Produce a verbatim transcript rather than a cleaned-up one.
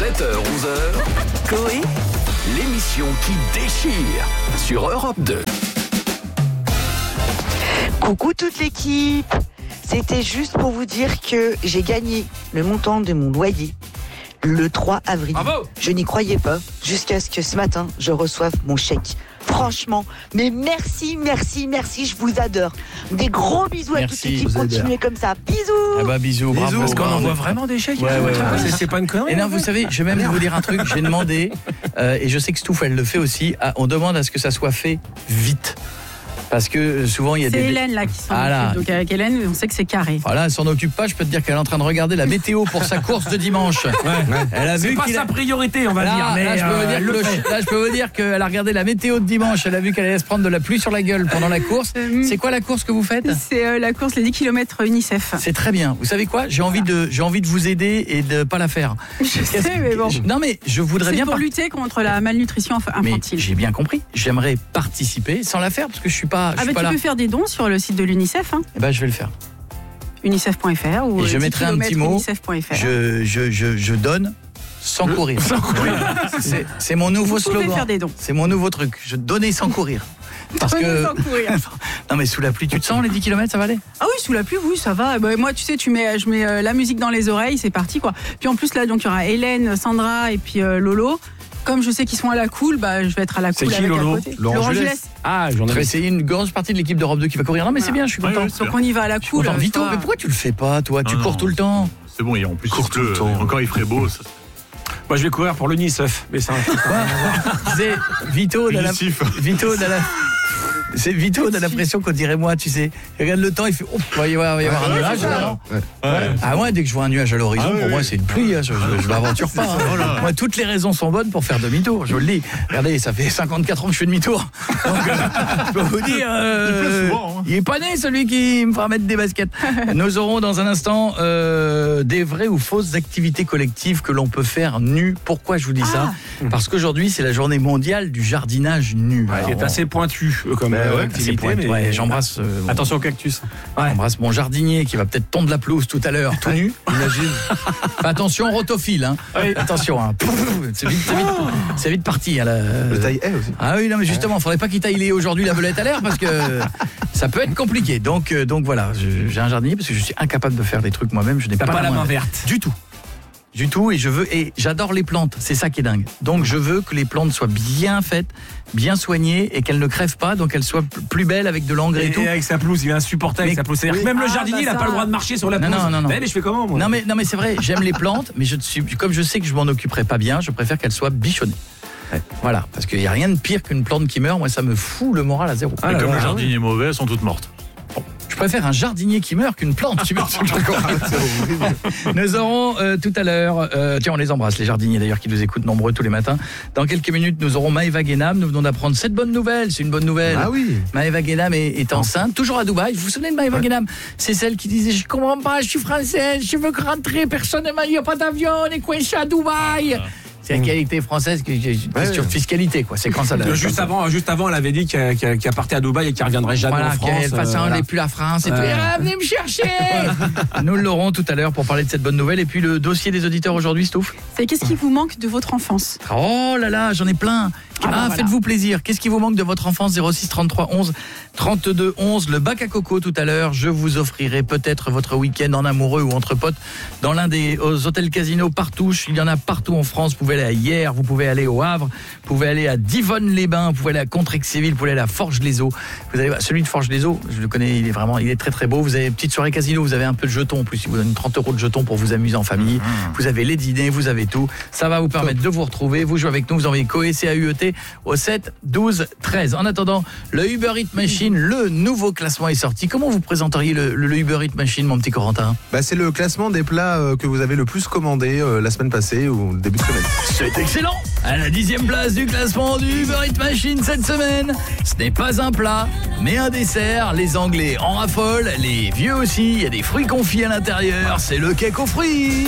sept heures onze heures, Coé, l'émission qui déchire sur Europe deux. Coucou toute l'équipe. C'était juste pour vous dire que j'ai gagné le montant de mon loyer le trois avril. Bravo. Je n'y croyais pas jusqu'à ce que ce matin, je reçoive mon chèque. Franchement, mais merci, merci, merci, je vous adore. Des gros bisous Merci, à toute l'équipe, je vous adore. continuez comme ça. Bisous. Ah bah bisous, bravo. Bisous, parce qu'on bravo. envoie vraiment des chèques. Ouais, ouais, ouais. C'est, c'est pas une connerie. Et non, vous savez, je vais même vous dire un truc. J'ai demandé, euh, et je sais que Stouff, elle le fait aussi. À, on demande à ce que ça soit fait vite. Parce que souvent, il y a C'est des. Hélène là qui s'en Ah là. occupe. Donc avec Hélène, on sait que c'est carré. Voilà, elle s'en occupe pas. Je peux te dire qu'elle est en train de regarder la météo pour sa course de dimanche. Ouais. Elle a C'est vu pas qu'il sa a... priorité, on va Là, dire. Mais là, je peux euh, vous dire elle que le le- fait. là, je peux vous dire qu'elle a regardé la météo de dimanche. Elle a vu qu'elle allait se prendre de la pluie sur la gueule pendant la course. Euh, C'est quoi la course que vous faites? C'est euh, la course, les dix kilomètres UNICEF. C'est très bien. Vous savez quoi? J'ai envie de, j'ai envie de vous aider et de pas la faire. Je sais, mais bon. Non, mais je voudrais C'est bien. pour par- lutter contre la malnutrition inf- Mais infantile. j'ai bien compris. J'aimerais participer sans la faire parce que je suis pas, je Ah suis bah pas tu là. peux faire des dons sur le site de l'UNICEF, hein, Eh ben, je vais le faire. unicef point f r ou Et je dix mettrai un petit kilomètres mot. unicef point f r. Je, je, je, je donne sans courir. C'est, c'est mon nouveau Vous pouvez slogan. faire des dons. C'est mon nouveau truc. Je donnais sans courir. Parce Donnez que. sans courir. Non, mais sous la pluie, tu te sens les dix kilomètres, ça va aller? Ah oui, sous la pluie, oui, ça va. Bah, moi, tu sais, tu mets, je mets euh, la musique dans les oreilles, c'est parti, quoi. Puis en plus, là, donc, il y aura Hélène, Sandra et puis euh, Lolo. Comme je sais qu'ils sont à la cool, bah, je vais être à la C'est cool qui, avec Lolo à côté. Laurent Jules. Ah, j'en ai. C'est une grosse partie de l'équipe d'Europe deux qui va courir. Non, mais c'est bien, je suis content. Donc on y va à la cool. Content. Vito, tu vois. mais pourquoi tu le fais pas, toi? Tu Non, cours non. tout le temps. C'est bon, et en plus, Cours il tout le pleut. temps. Encore, il ferait beau. Ça. Moi, je vais courir pour l'UNICEF. Mais ça. C'est Vito, on a la... Unicef. Vito, on a la... C'est Vito, on a l'impression qu'on dirait moi, tu sais. Il regarde le temps, il fait, oh, il va y avoir, il va y avoir un nuage. là. Ah ouais, dès que je vois un nuage à l'horizon, Ah ouais, pour moi ouais. c'est une pluie. Hein, je, je, je m'aventure pas. hein. Voilà. Moi, toutes les raisons sont bonnes pour faire demi-tour. Je vous le dis. Regardez, ça fait cinquante-quatre ans que je fais demi-tour. Donc, euh, je peux vous dire, euh, Il pleut souvent, hein. il est pas né celui qui me fera mettre des baskets. Nous aurons dans un instant euh, des vraies ou fausses activités collectives que l'on peut faire nu. Pourquoi je vous dis ça? Parce qu'aujourd'hui c'est la journée mondiale du jardinage nu. Qui est assez pointu euh, comme Ben euh, ouais, activité. C'est pointu. mais- Ouais, j'embrasse. euh, mon- Attention au cactus. Ouais. J'embrasse mon jardinier qui va peut-être tondre la pelouse tout à l'heure, tout nu. Imagine. Fais attention, rotophile. Hein. Attention. Hein. C'est vite, c'est vite, c'est vite parti. Hein, la- Le taille est aussi. Ah oui, non, mais justement, faudrait pas qu'il taille les- aujourd'hui la belette à l'air parce que ça peut être compliqué. Donc, euh, donc voilà, je- j'ai un jardinier parce que je suis incapable de faire des trucs moi-même. Je n'ai T'as pas, pas la main verte. verte. Du tout. Du tout, et je veux, et j'adore les plantes, c'est ça qui est dingue. Donc je veux que les plantes soient bien faites, bien soignées, et qu'elles ne crèvent pas, donc elles soient p- plus belles avec de l'engrais et, Et, tout. et avec sa pelouse, il est insupportable avec Mais- sa pelouse. C'est-à-dire que même le Ah, jardinier, il bah n'a ça. pas le droit de marcher sur la Non, pelouse. non, non, non. Mais, mais je fais comment, moi Non mais, non mais c'est vrai, j'aime les plantes, mais je suis, comme je sais que je m'en occuperai pas bien, je préfère qu'elles soient bichonnées. Voilà, parce qu'il n'y a rien de pire qu'une plante qui meurt, moi ça me fout le moral à zéro. Ah Et là comme là, le ah jardinier est mauvais, elles sont toutes mortes. Je préfère un jardinier qui meurt qu'une plante qui meurt. Nous aurons euh, tout à l'heure, euh, tiens on les embrasse les jardiniers d'ailleurs qui nous écoutent nombreux tous les matins. Dans quelques minutes nous aurons Maëva Guénam, nous venons d'apprendre cette bonne nouvelle, c'est une bonne nouvelle. Ah oui. Maëva Guénam est, est enceinte, toujours à Dubaï. Vous vous souvenez de Maëva Guénam? C'est celle qui disait je comprends pas, je suis française, je veux rentrer, personne ne m'a dit, il n'y a pas d'avion, on est coincé à Dubaï. C'est la qualité française, qui qui- qui- question de fiscalité quoi. C'est quand ça. la- Juste avant, juste avant, elle avait dit qu'elle qu'elle- qu'elle partait à Dubaï et qu'elle reviendrait jamais Voilà, en France. qu'elle fasse euh, un, voilà. n'est plus la France et tout. Ouais. Ah, venez me chercher. Nous l'aurons tout à l'heure pour parler de cette bonne nouvelle. Et puis le dossier des auditeurs aujourd'hui, Stouff. C'est qu'est-ce qui vous manque de votre enfance? Oh là là, j'en ai plein. Ah, Ah, bah, voilà. faites-vous plaisir. Qu'est-ce qui vous manque de votre enfance? Zéro six trente-trois onze trente-deux onze. Le bac à coco tout à l'heure. Je vous offrirai peut-être votre week-end en amoureux ou entre potes dans l'un des aux hôtels casinos partout. Il y en a partout en France. Vous pouvez aller à Hyères, vous pouvez aller au Havre, vous pouvez aller à Divonne-les-Bains, vous pouvez aller à Contrexéville, vous pouvez aller à Forges-les-Eaux. Vous avez celui de Forges-les-Eaux, je le connais, il est vraiment, il est très très beau. Vous avez une petite soirée casino, vous avez un peu de jetons en plus. Ils vous donnent trente euros de jetons pour vous amuser en famille. Vous avez les dîners, vous avez tout. Ça va vous permettre de vous retrouver. Vous jouez avec nous, vous envoyez Coé C A U E T au sept douze treize. En attendant, le Uber Eats Machine, le nouveau classement est sorti. Comment vous présenteriez le, le, le Uber Eats Machine, mon petit Corentin? Bah, c'est le classement des plats euh, que vous avez le plus commandé euh, la semaine passée ou le début de semaine. C'est excellent. À la dixième place du classement du Uber Eats Machine cette semaine, ce n'est pas un plat, mais un dessert. Les Anglais en raffolent, les vieux aussi. Il y a des fruits confits à l'intérieur. C'est le cake aux fruits.